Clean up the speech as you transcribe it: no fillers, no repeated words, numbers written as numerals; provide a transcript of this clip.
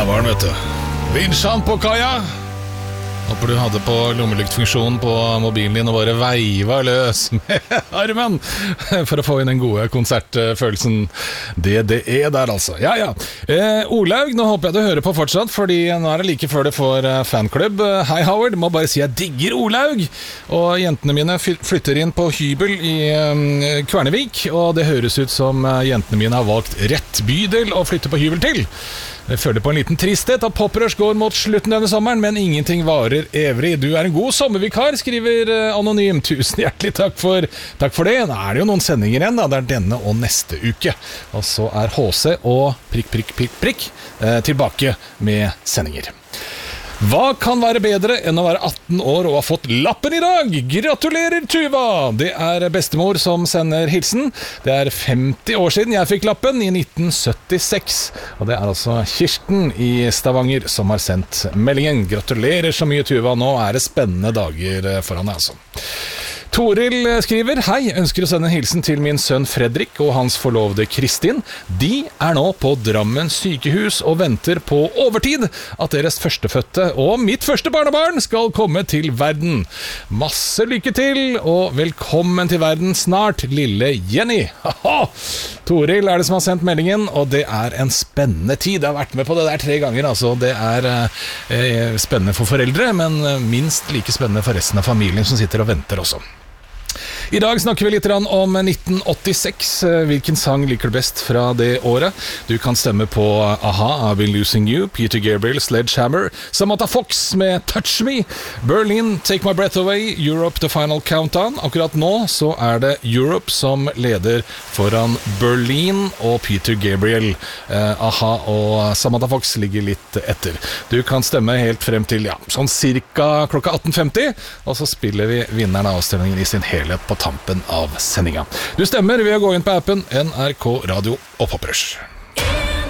Der var den, vet du. Vinsjan på kaja. Håper du hadde på lommelyktfunksjonen på mobilen din og bare veiva løs med armen for å få inn den gode konsertfølelsen. Det der altså. Ja. Olaug, nå håper jeg du hører på fortsatt, fordi nå er det like før det får fanklubb. Hei Howard, må bare si jeg digger Olaug. Og jentene mine flytter inn på hybel i Kvernevik, og det høres ut som jentene mine har valgt rett bydel å flytte på hybel til. Jeg føler på en liten tristhet at Poprush går mot slutten denne sommeren, men ingenting varer evig. Du er en god sommervikar, skriver Anonym. Tusen hjertelig takk for det. Nå er det jo noen sendinger igjen, da. Det er denne og neste uke. Og så er HC og prikk tilbake med sendinger. Hva kan være bedre enn å være 18 år og ha fått lappen i dag? Gratulerer, Tuva! Det er bestemor som sender hilsen. Det er 50 år siden jeg fikk lappen, i 1976. Og det er altså Kirsten i Stavanger som har sendt meldingen. Gratulerer så mye, Tuva. Nå er det spennende dager foran deg, altså. Toril skriver: Hei, ønsker å sende en hilsen til min sønn Fredrik og hans forlovede Kristin. De er nå på Drammen sykehus og venter på overtid at deres førstefødte og mitt første barnebarn skal komme til verden. Masse lykke til, og velkommen til verden snart, lille Jenny. Haha! Toril er det som har sendt meldingen, og det er en spennende tid. Jeg har vært med på det der 3 ganger, altså. Det er spennende for foreldre, men minst like spennende for resten av familien som sitter og venter også. I dag snakker vi litt om 1986. Hvilken sang liker du best fra det året? Du kan stemme på A-ha, I've Been Losing You, Peter Gabriel, Sledgehammer, Samantha Fox med Touch Me, Berlin, Take My Breath Away, Europe, The Final Countdown. Akkurat nå så er det Europe som leder foran Berlin og Peter Gabriel. A-ha og Samantha Fox ligger litt etter. Du kan stemme helt frem til sånn cirka klokka 18.50, og så spiller vi vinneren av avstemningen i sin helhet på tampen av sendinga. Du stemmer ved å gå inn på appen NRK Radio og Poprush.